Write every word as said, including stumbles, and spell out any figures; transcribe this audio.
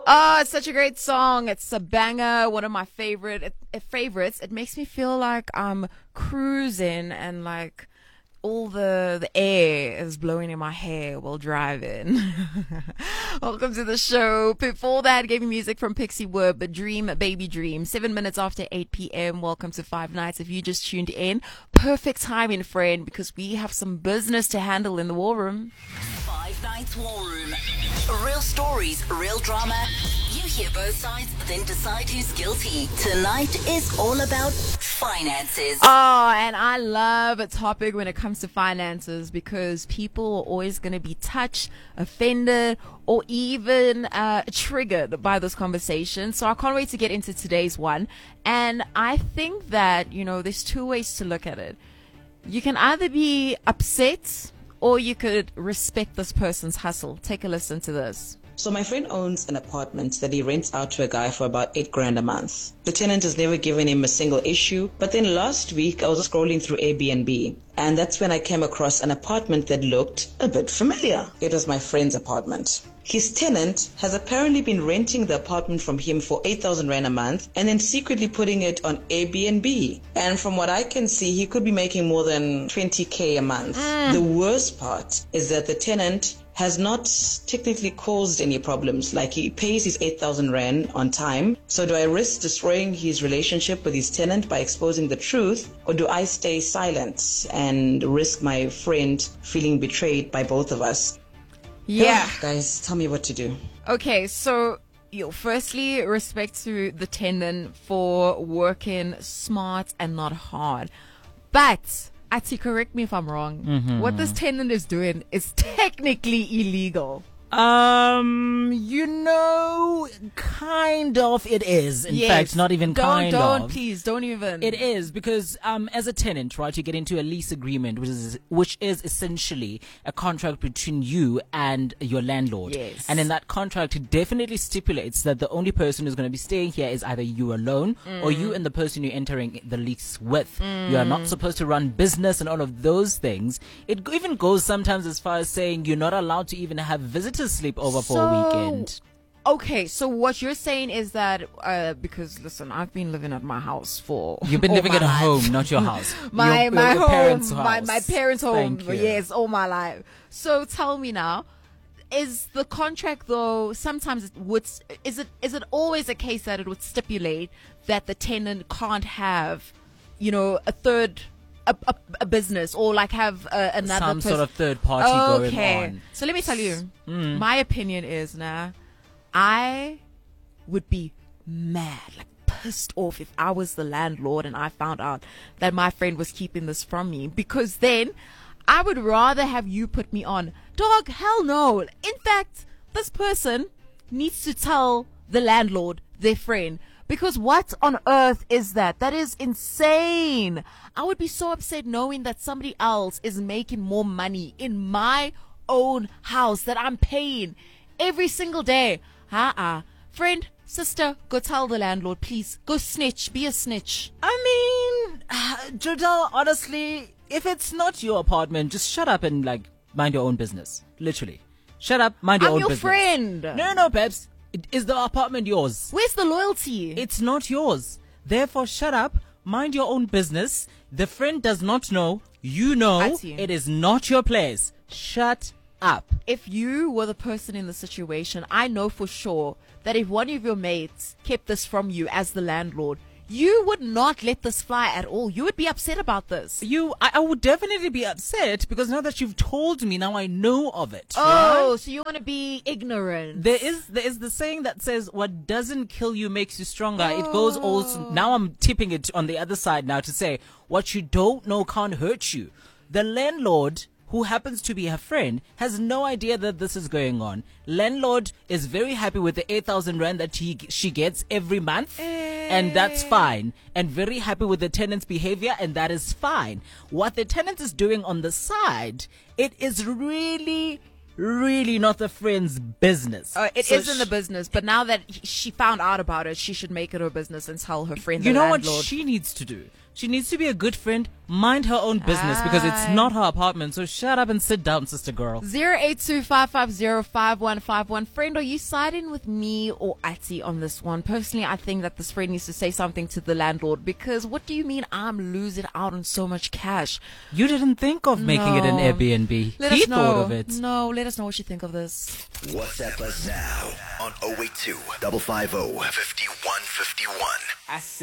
Oh, it's such a great song. It's a banger. One of my favorite it, it favorites. It makes me feel like I'm cruising and like all the the air is blowing in my hair while driving. Welcome to the show. Before that, gave you music from Pixie Webb, Dream Baby Dream. Seven minutes after eight p.m. Welcome to Five Nights. If you just tuned in, perfect timing, friend, because we have some business to handle in the war room. Five Nights War Room. Real stories, real drama. You hear both sides, then decide who's guilty. Tonight is all about finances. Oh, and I love a topic when it comes to finances because people are always going to be touched, offended, or even uh, triggered by this conversation. So I can't wait to get into today's one. And I think that, you know, there's two ways to look at it. You can either be upset or you could respect this person's hustle. Take a listen to this. So my friend owns an apartment that he rents out to a guy for about eight grand a month. The tenant has never given him a single issue. But then last week I was scrolling through Airbnb, and that's when I came across an apartment that looked a bit familiar. It was my friend's apartment. His tenant has apparently been renting the apartment from him for eight thousand rand a month and then secretly putting it on Airbnb. And from what I can see, he could be making more than twenty k a month. Mm. The worst part is that the tenant has not technically caused any problems. Like, he pays his eight thousand rand on time. So do I risk destroying his relationship with his tenant by exposing the truth? Or do I stay silent and risk my friend feeling betrayed by both of us? Yeah. Guys, tell me what to do. Okay, so you firstly, respect to the tenant for working smart and not hard. But Ati, correct me if I'm wrong. Mm-hmm. What this tenant is doing is technically illegal. Um, you know, kind of it is. In yes. fact, not even don't, kind don't, of. Don't, please, don't even. It is because, um, as a tenant, right, you get into a lease agreement, which is which is essentially a contract between you and your landlord. Yes. And in that contract, it definitely stipulates that the only person who's going to be staying here is either you alone mm. or you and the person you're entering the lease with. Mm. You are not supposed to run business and all of those things. It even goes sometimes as far as saying you're not allowed to even have visitors sleep over so, for a weekend. Okay, so what you're saying is that uh, because listen, I've been living at my house for you've been living at life. home, not your house. my your, my your home, parents' house. my my parents' home. Thank you. Yes, all my life. So tell me now, is the contract though? Sometimes it would is it is it always a case that it would stipulate that the tenant can't have, you know, a third. A, a, a business or like have uh, another some pers- sort of third party okay. going on. So let me tell you, mm. my opinion is now, I would be mad, like pissed off if I was the landlord and I found out that my friend was keeping this from me, because then I would rather have you put me on. Dog, hell no. In fact, this person needs to tell the landlord, their friend. Because what on earth is that? That is insane. I would be so upset knowing that somebody else is making more money in my own house that I'm paying every single day. Uh-uh. Friend, sister, go tell the landlord, please. Go snitch. Be a snitch. I mean, Jodel, honestly, if it's not your apartment, just shut up and, like, mind your own business. Literally. Shut up, mind your I'm own your business. friend. No, no, Peps. Is the apartment yours? Where's the loyalty? It's not yours. Therefore, shut up, mind your own business. The friend does not know. You know it is not your place. Shut up. If you were the person in the situation, I know for sure that if one of your mates kept this from you as the landlord, you would not let this fly at all. You would be upset about this. You, I, I would definitely be upset because now that you've told me, now I know of it. Oh, right? So you want to be ignorant. There is, there is the saying that says, what doesn't kill you makes you stronger. Oh. It goes also, now I'm tipping it on the other side now to say, what you don't know can't hurt you. The landlord, who happens to be her friend, has no idea that this is going on. Landlord is very happy with the eight thousand rand that he, she gets every month, eh. and that's fine. And very happy with the tenant's behavior, and that is fine. What the tenant is doing on the side, it is really, really not the friend's business. Uh, it so isn't the business, but now that he, she found out about it, she should make it her business and tell her friend, You the know landlord. what she needs to do? She needs to be a good friend, mind her own business, because it's Aye. not her apartment. So shut up and sit down, sister girl. zero eight two five five zero five one five one. Friend, are you siding with me or Ati on this one? Personally, I think that this friend needs to say something to the landlord, because what do you mean I'm losing out on so much cash? You didn't think of making it an No. Airbnb. Let He us know. thought of it. No, let us know what you think of this. WhatsApp us now on oh eight two, five five zero, five one five one.